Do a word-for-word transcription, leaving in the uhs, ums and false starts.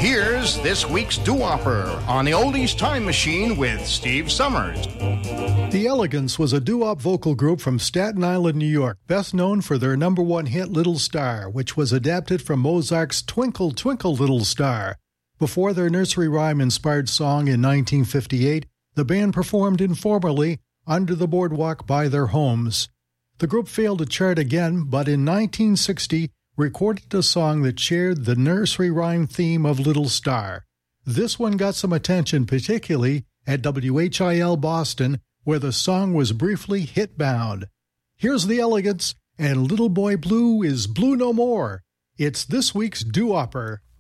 here's this week's doo-wopper on the Oldies Time Machine with Steve Summers. The Elegants was a doo-wop vocal group from Staten Island, New York, best known for their number one hit Little Star, which was adapted from Mozart's Twinkle, Twinkle, Little Star. Before their nursery rhyme-inspired song in nineteen fifty-eight, the band performed informally under the boardwalk by their homes. The group failed to chart again, but in nineteen sixty recorded a song that shared the nursery rhyme theme of Little Star. This one got some attention, particularly at W H I L Boston, where the song was briefly hit-bound. Here's the Elegants, and Little Boy Blue is blue no more. It's this week's doo-wopper.